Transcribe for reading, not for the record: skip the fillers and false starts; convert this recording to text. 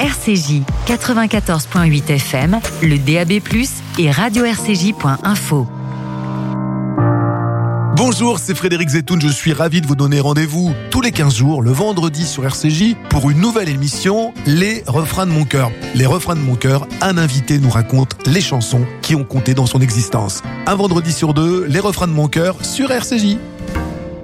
RCJ 94.8 FM, le DAB+, et radio-rcj.info. Bonjour, c'est Frédéric Zetoun, je suis ravi de vous donner rendez-vous tous les 15 jours, le vendredi sur RCJ, pour une nouvelle émission, Les Refrains de mon cœur. Les Refrains de mon cœur, un invité nous raconte les chansons qui ont compté dans son existence. Un vendredi sur deux, Les Refrains de mon cœur sur RCJ.